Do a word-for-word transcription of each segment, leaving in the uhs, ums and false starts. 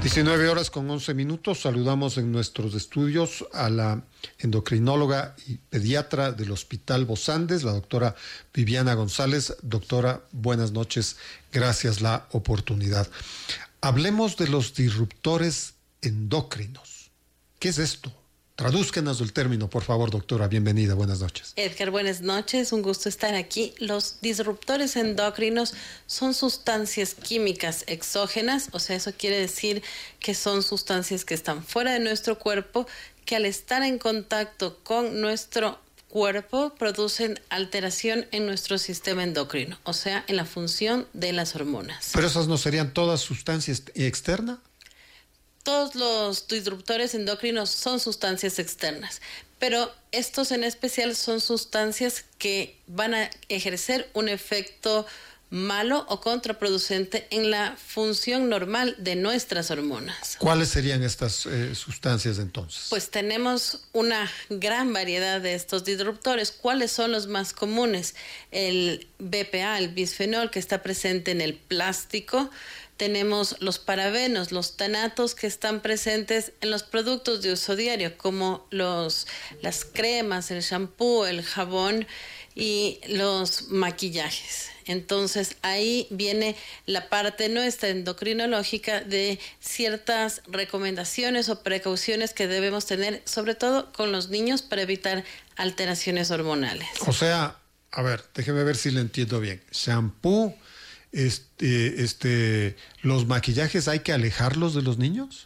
diecinueve horas con once minutos. Saludamos en nuestros estudios a la endocrinóloga y pediatra del Hospital Vos Andes, la doctora Viviana González. Doctora, buenas noches. Gracias la oportunidad. Hablemos de los disruptores endocrinos. ¿Qué es esto? Tradúzcanos el término, por favor, doctora. Bienvenida, buenas noches. Edgar, buenas noches, un gusto estar aquí. Los disruptores endocrinos son sustancias químicas exógenas, o sea, eso quiere decir que son sustancias que están fuera de nuestro cuerpo, que al estar en contacto con nuestro cuerpo producen alteración en nuestro sistema endocrino, o sea, en la función de las hormonas. ¿Pero esas no serían todas sustancias externas? Todos los disruptores endocrinos son sustancias externas, pero estos en especial son sustancias que van a ejercer un efecto malo o contraproducente en la función normal de nuestras hormonas. ¿Cuáles serían estas eh, sustancias entonces? Pues tenemos una gran variedad de estos disruptores. ¿Cuáles son los más comunes? El B P A, el bisfenol, que está presente en el plástico. Tenemos los parabenos, los tanatos que están presentes en los productos de uso diario, como los, las cremas, el shampoo, el jabón y los maquillajes. Entonces ahí viene la parte nuestra endocrinológica de ciertas recomendaciones o precauciones que debemos tener, sobre todo con los niños, para evitar alteraciones hormonales. O sea, a ver, déjeme ver si lo entiendo bien. Shampoo, este, este, los maquillajes, ¿hay que alejarlos de los niños?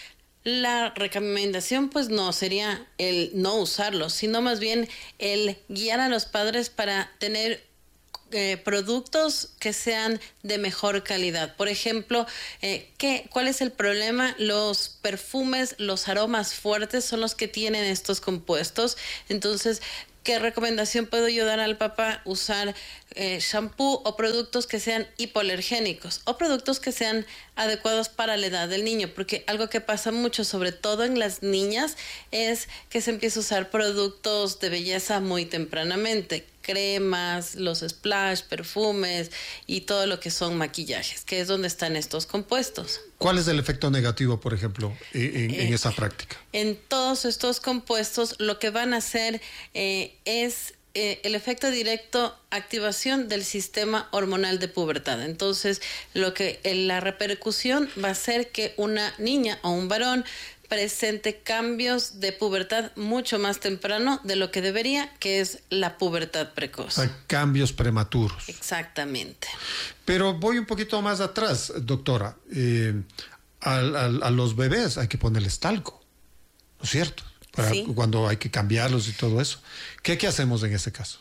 La recomendación pues no sería el no usarlos, sino más bien el guiar a los padres para tener eh, productos que sean de mejor calidad. Por ejemplo, eh, ¿qué, ¿cuál es el problema? Los perfumes, los aromas fuertes son los que tienen estos compuestos. Entonces, ¿qué recomendación puedo yo dar al papá? Usar eh, shampoo o productos que sean hipoalergénicos o productos que sean adecuados para la edad del niño, porque algo que pasa mucho, sobre todo en las niñas, es que se empieza a usar productos de belleza muy tempranamente, cremas, los splash, perfumes y todo lo que son maquillajes, que es donde están estos compuestos. ¿Cuál es el efecto negativo, por ejemplo, en, en eh, esa práctica? En todos estos compuestos lo que van a hacer eh, es eh, el efecto directo, activación del sistema hormonal de pubertad. Entonces, lo que eh, la repercusión va a ser que una niña o un varón presente cambios de pubertad mucho más temprano de lo que debería, que es la pubertad precoz. O sea, cambios prematuros. Exactamente. Pero voy un poquito más atrás, doctora. Eh, a, a, a los bebés hay que ponerles talco, ¿no es cierto? Para sí. Cuando hay que cambiarlos y todo eso. ¿Qué, qué hacemos en ese caso?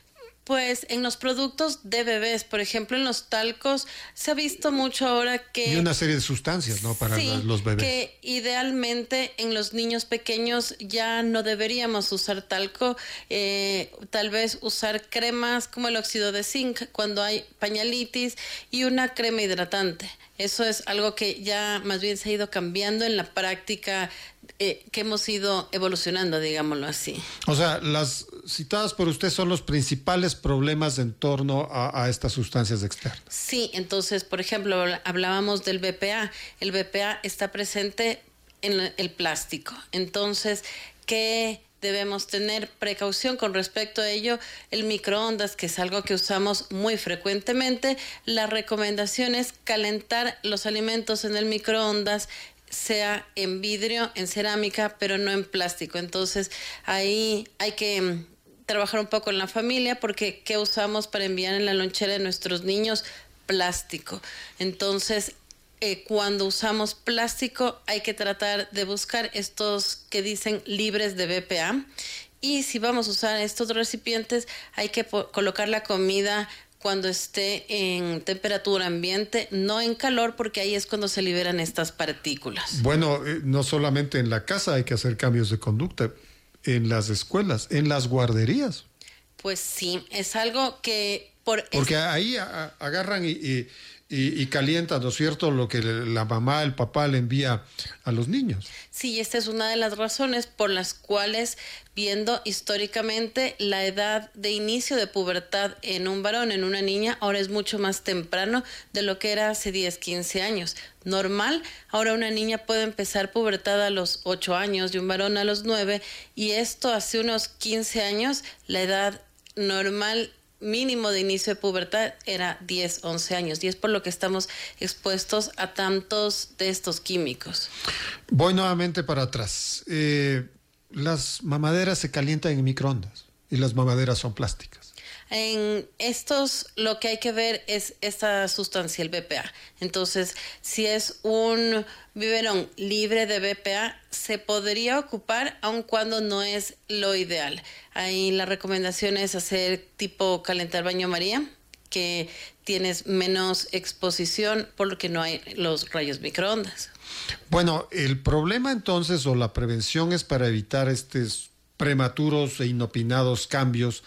Pues en los productos de bebés, por ejemplo, en los talcos, se ha visto mucho ahora que... Y una serie de sustancias, ¿no? Para sí, los bebés. Que idealmente en los niños pequeños ya no deberíamos usar talco, eh, tal vez usar cremas como el óxido de zinc cuando hay pañalitis y una crema hidratante. Eso es algo que ya más bien se ha ido cambiando en la práctica, eh, que hemos ido evolucionando, digámoslo así. O sea, las citadas por usted son los principales problemas en torno a, a estas sustancias externas. Sí, entonces, por ejemplo, hablábamos del B P A. El B P A está presente en el plástico. Entonces, ¿qué debemos tener precaución con respecto a ello? El microondas, que es algo que usamos muy frecuentemente. La recomendación es calentar los alimentos en el microondas, sea en vidrio, en cerámica, pero no en plástico. Entonces, ahí hay que trabajar un poco en la familia, porque ¿qué usamos para enviar en la lonchera de nuestros niños? Plástico. Entonces, eh, cuando usamos plástico hay que tratar de buscar estos que dicen libres de B P A, y si vamos a usar estos recipientes hay que po- colocar la comida cuando esté en temperatura ambiente, no en calor, porque ahí es cuando se liberan estas partículas. Bueno, eh, no solamente en la casa hay que hacer cambios de conducta, en las escuelas, en las guarderías. Pues sí, es algo que... Por Porque es... ahí a, agarran y, y, y, y calienta, ¿no es cierto?, lo que la mamá, el papá le envía a los niños. Sí, esta es una de las razones por las cuales, viendo históricamente, la edad de inicio de pubertad en un varón, en una niña, ahora es mucho más temprano de lo que era hace diez, quince años. Normal, ahora una niña puede empezar pubertad a los ocho años y un varón a los nueve, y esto hace unos quince años, la edad normal mínimo de inicio de pubertad era diez, once años, y es por lo que estamos expuestos a tantos de estos químicos. Voy nuevamente para atrás. Eh, las mamaderas se calientan en microondas y las mamaderas son plásticas. En estos lo que hay que ver es esta sustancia, el B P A. Entonces, si es un biberón libre de B P A, se podría ocupar aun cuando no es lo ideal. Ahí la recomendación es hacer tipo calentar baño María, que tienes menos exposición porque no hay los rayos microondas. Bueno, el problema entonces o la prevención es para evitar estos prematuros e inopinados cambios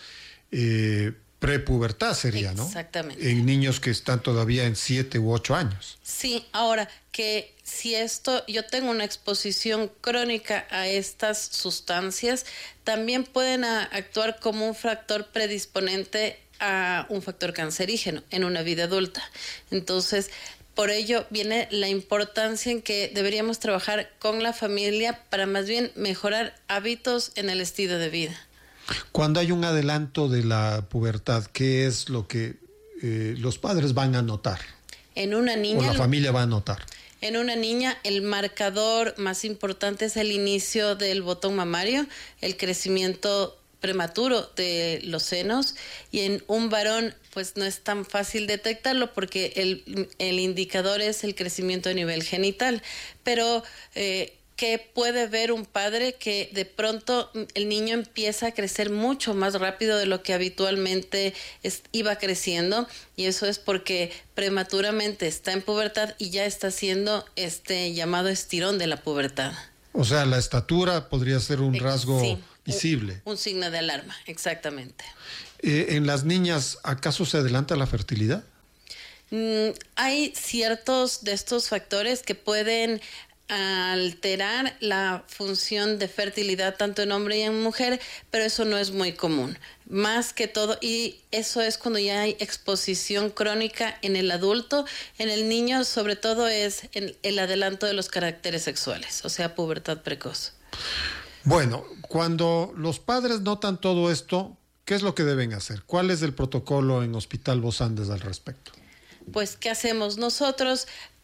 eh, prepubertad sería, ¿no? Exactamente. En niños que están todavía en siete u ocho años. Sí, ahora que si esto, yo tengo una exposición crónica a estas sustancias, también pueden a, actuar como un factor predisponente a un factor cancerígeno en una vida adulta. Entonces, por ello viene la importancia en que deberíamos trabajar con la familia para más bien mejorar hábitos en el estilo de vida. Cuando hay un adelanto de la pubertad, ¿qué es lo que eh, los padres van a notar? En una niña, o la familia va a notar. En una niña, el marcador más importante es el inicio del botón mamario, el crecimiento prematuro de los senos, y en un varón pues no es tan fácil detectarlo porque el, el indicador es el crecimiento a nivel genital, pero eh, que puede ver un padre que de pronto el niño empieza a crecer mucho más rápido de lo que habitualmente es, iba creciendo, y eso es porque prematuramente está en pubertad y ya está haciendo este llamado estirón de la pubertad. O sea, la estatura podría ser un rasgo sí, visible. Un, un signo de alarma, exactamente. Eh, ¿En las niñas acaso se adelanta la fertilidad? Mm, hay ciertos de estos factores que pueden alterar la función de fertilidad tanto en hombre y en mujer, pero eso no es muy común. Más que todo, y eso es cuando ya hay exposición crónica en el adulto. En el niño, sobre todo, es el, el adelanto de los caracteres sexuales, o sea, pubertad precoz. Bueno, cuando los padres notan todo esto, ¿qué es lo que deben hacer? ¿Cuál es el protocolo en Hospital Vos Andes al respecto? Pues, ¿qué hacemos nosotros?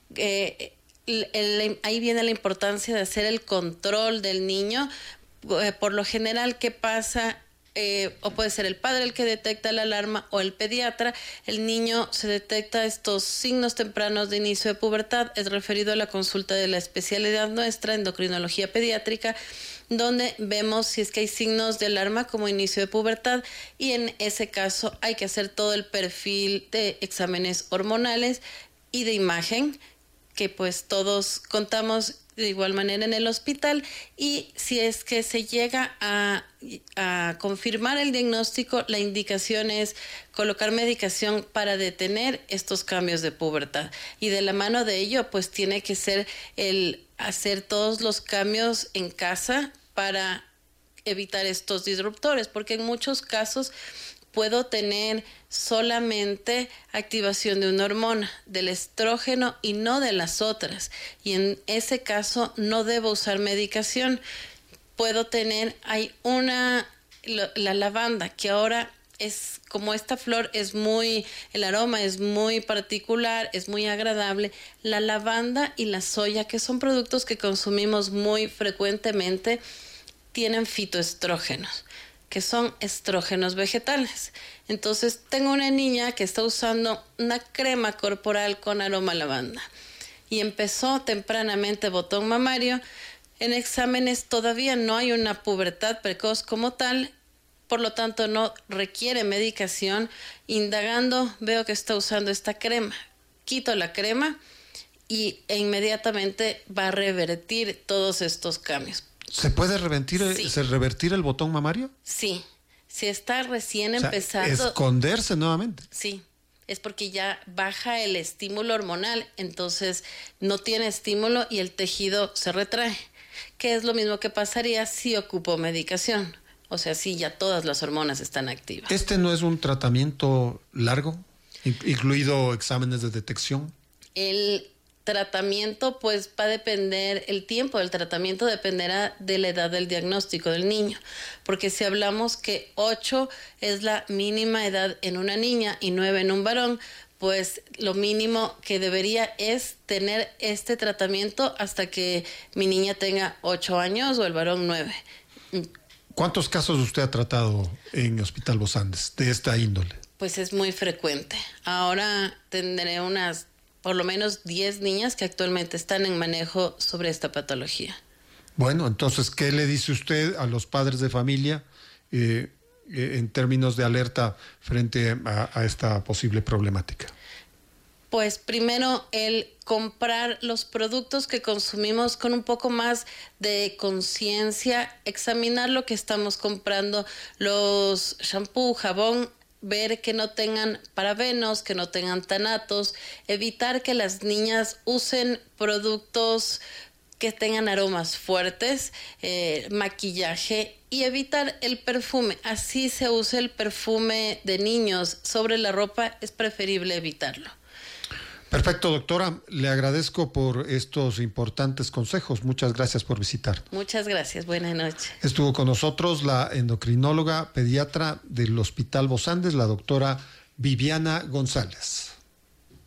Eh, El, el, ahí viene la importancia de hacer el control del niño. Eh, por lo general, ¿qué pasa? Eh, o puede ser el padre el que detecta la alarma o el pediatra. El niño se detecta estos signos tempranos de inicio de pubertad. Es referido a la consulta de la especialidad nuestra, endocrinología pediátrica, donde vemos si es que hay signos de alarma como inicio de pubertad, y en ese caso hay que hacer todo el perfil de exámenes hormonales y de imagen, que pues todos contamos de igual manera en el hospital, y si es que se llega a, a confirmar el diagnóstico, la indicación es colocar medicación para detener estos cambios de pubertad, y de la mano de ello pues tiene que ser el hacer todos los cambios en casa para evitar estos disruptores, porque en muchos casos puedo tener solamente activación de una hormona, del estrógeno, y no de las otras. Y en ese caso no debo usar medicación. Puedo tener, hay una, la lavanda, que ahora es como esta flor es muy, el aroma es muy particular, es muy agradable. La lavanda y la soya, que son productos que consumimos muy frecuentemente, tienen fitoestrógenos, que son estrógenos vegetales. Entonces, tengo una niña que está usando una crema corporal con aroma a lavanda y empezó tempranamente botón mamario. En exámenes todavía no hay una pubertad precoz como tal, por lo tanto no requiere medicación. Indagando, veo que está usando esta crema. Quito la crema y e inmediatamente va a revertir todos estos cambios. ¿Se puede revertir, Sí. ¿se revertir el botón mamario? Sí. Si está recién O sea, empezando... esconderse nuevamente. Sí, es porque ya baja el estímulo hormonal, entonces no tiene estímulo y el tejido se retrae, que es lo mismo que pasaría si ocupo medicación, o sea, si ya todas las hormonas están activas. ¿Este no es un tratamiento largo, incluido exámenes de detección? El tratamiento pues va a depender, el tiempo del tratamiento dependerá de la edad del diagnóstico del niño, porque si hablamos que ocho es la mínima edad en una niña y nueve en un varón, pues lo mínimo que debería es tener este tratamiento hasta que mi niña tenga ocho años o el varón nueve. ¿Cuántos casos usted ha tratado en Hospital Vos Andes de esta índole? Pues es muy frecuente. Ahora tendré unas por lo menos diez niñas que actualmente están en manejo sobre esta patología. Bueno, entonces, ¿qué le dice usted a los padres de familia eh, eh, en términos de alerta frente a, a esta posible problemática? Pues primero, el comprar los productos que consumimos con un poco más de conciencia, examinar lo que estamos comprando, los shampoo, jabón, ver que no tengan parabenos, que no tengan tanatos, evitar que las niñas usen productos que tengan aromas fuertes, eh, maquillaje y evitar el perfume. Así se use el perfume de niños sobre la ropa, es preferible evitarlo. Perfecto, doctora. Le agradezco por estos importantes consejos. Muchas gracias por visitarnos. Muchas gracias. Buenas noches. Estuvo con nosotros la endocrinóloga pediatra del Hospital Vos Andes, la doctora Viviana González.